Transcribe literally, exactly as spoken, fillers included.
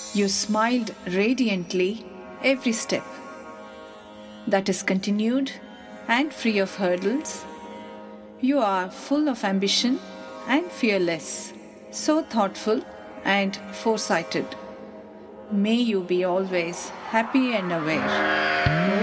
You smiled radiantly every step. That is continued and free of hurdles. You are full of ambition and fearless, so thoughtful and foresighted. May you be always happy and aware.